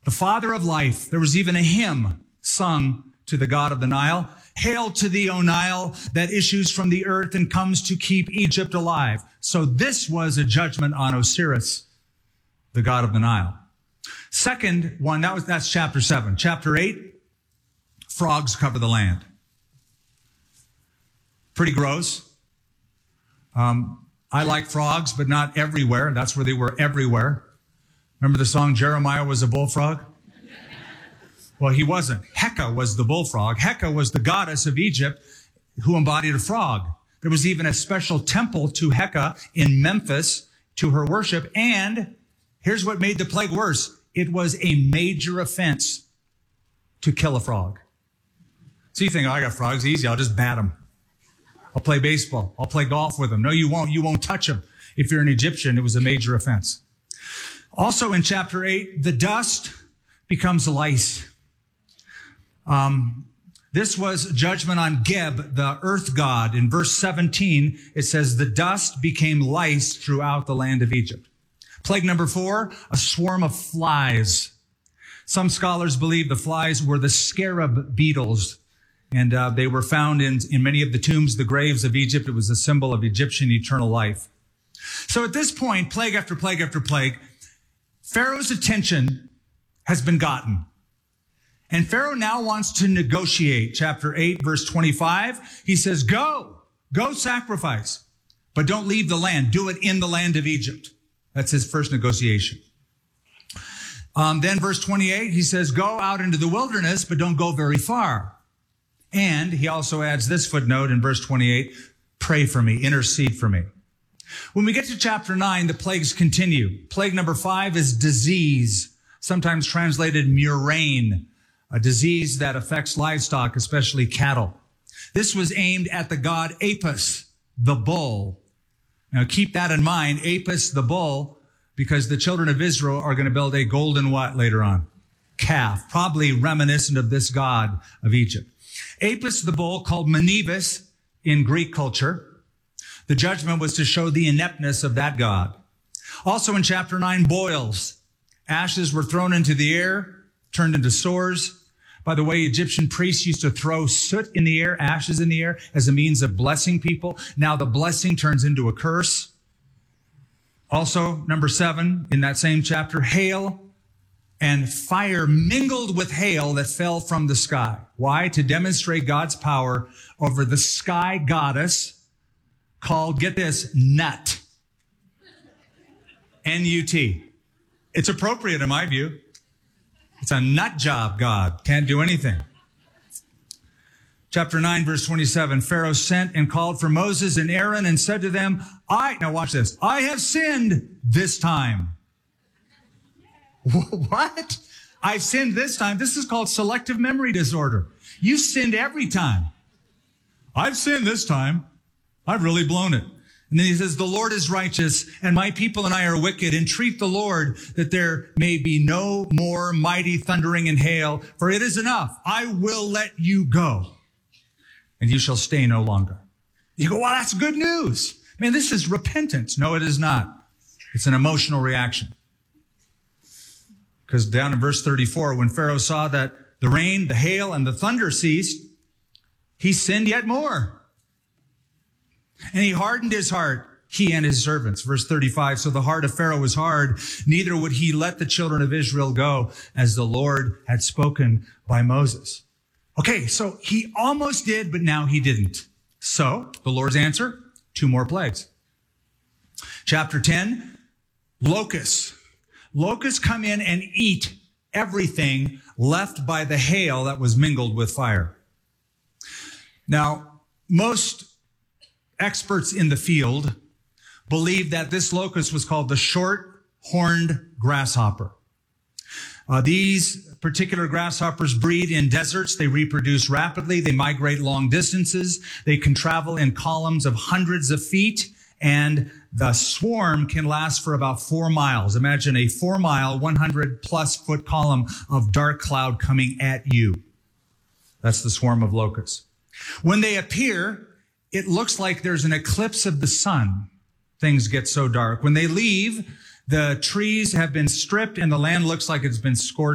the father of life. There was even a hymn sung to the god of the Nile. Hail to thee, O Nile, that issues from the earth and comes to keep Egypt alive. So this was a judgment on Osiris, the god of the Nile. Second one, that's chapter 7. Chapter 8, frogs cover the land. Pretty gross. I like frogs, but not everywhere. That's where they were everywhere. Remember the song, Jeremiah was a bullfrog? Well, he wasn't. Heka was the bullfrog. Heka was the goddess of Egypt who embodied a frog. There was even a special temple to Heka in Memphis to her worship. And here's what made the plague worse. It was a major offense to kill a frog. So you think, oh, I got frogs, easy. I'll just bat them. I'll play baseball. I'll play golf with them. No, you won't. You won't touch them. If you're an Egyptian, it was a major offense. Also in chapter 8, the dust becomes lice. This was judgment on Geb, the earth god. In verse 17, it says, the dust became lice throughout the land of Egypt. Plague number 4, a swarm of flies. Some scholars believe the flies were the scarab beetles, and they were found in many of the tombs, the graves of Egypt. It was a symbol of Egyptian eternal life. So at this point, plague after plague after plague, Pharaoh's attention has been gotten. And Pharaoh now wants to negotiate. Chapter 8, verse 25, he says, go sacrifice, but don't leave the land. Do it in the land of Egypt. That's his first negotiation. Then verse 28, he says, go out into the wilderness, but don't go very far. And he also adds this footnote in verse 28, pray for me, intercede for me. When we get to chapter 9, the plagues continue. Plague number 5 is disease, sometimes translated murrain, a disease that affects livestock, especially cattle. This was aimed at the god Apis, the bull. Now keep that in mind, Apis, the bull, because the children of Israel are going to build a golden what later on? Calf, probably reminiscent of this god of Egypt. Apis, the bull, called Manibus in Greek culture. The judgment was to show the ineptness of that god. Also in chapter 9, boils. Ashes were thrown into the air, turned into sores. By the way, Egyptian priests used to throw soot in the air, ashes in the air, as a means of blessing people. Now the blessing turns into a curse. Also, number 7, in that same chapter, hail and fire mingled with hail that fell from the sky. Why? To demonstrate God's power over the sky goddess called, get this, Nut. N-U-T. It's appropriate in my view. It's a nut job, God. Can't do anything. Chapter 9, verse 27, Pharaoh sent and called for Moses and Aaron and said to them, now watch this, I have sinned this time. What? I've sinned this time? This is called selective memory disorder. You sinned every time. I've sinned this time. I've really blown it. And then he says, the Lord is righteous, and my people and I are wicked. Entreat the Lord that there may be no more mighty thundering and hail, for it is enough. I will let you go, and you shall stay no longer. You go, well, that's good news. Man, this is repentance. No, it is not. It's an emotional reaction. Because down in verse 34, when Pharaoh saw that the rain, the hail, and the thunder ceased, he sinned yet more. And he hardened his heart, he and his servants. Verse 35, so the heart of Pharaoh was hard, neither would he let the children of Israel go, as the Lord had spoken by Moses. Okay, so he almost did, but now he didn't. So the Lord's answer, 2 more plagues. Chapter 10, locusts. Locusts come in and eat everything left by the hail that was mingled with fire. Now, most experts in the field believe that this locust was called the short-horned grasshopper. These particular grasshoppers breed in deserts. They reproduce rapidly. They migrate long distances. They can travel in columns of hundreds of feet, and the swarm can last for about 4 miles. Imagine a 4-mile, 100-plus foot column of dark cloud coming at you. That's the swarm of locusts. When they appear, it looks like there's an eclipse of the sun. Things get so dark. When they leave, the trees have been stripped and the land looks like it's been scorched